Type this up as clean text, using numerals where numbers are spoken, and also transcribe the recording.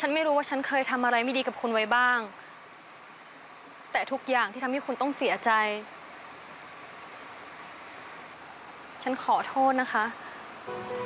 ฉันไม่รู้ว่าฉันเคยทำอะไรไม่ดีกับคุณไว้บ้างแต่ทุกอย่างที่ทำให้คุณต้องเสียใจฉันขอโทษนะคะ